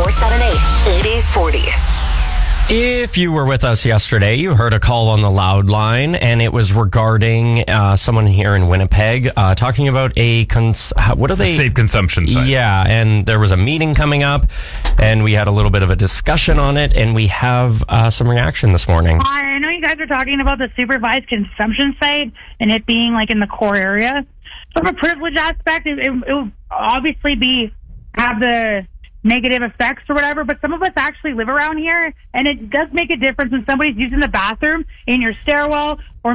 478-8040. If you were with us yesterday, you heard a call on the loud line, and it was regarding someone here in Winnipeg talking about a safe consumption site. Yeah, and there was a meeting coming up, and we had a little bit of a discussion on it, and we have some reaction this morning. I know you guys are talking about the supervised consumption site and it being like in the core area. From a privilege aspect, it will obviously have the negative effects or whatever, but some of us actually live around here, and it does make a difference when somebody's using the bathroom in your stairwell or